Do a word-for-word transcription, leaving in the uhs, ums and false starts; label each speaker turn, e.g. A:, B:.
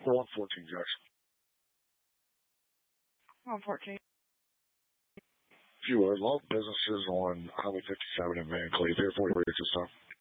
A: one fourteen Jackson.
B: one fourteen.
A: Few are local businesses on Highway fifty-seven in Van Cleve. Here for you at this time.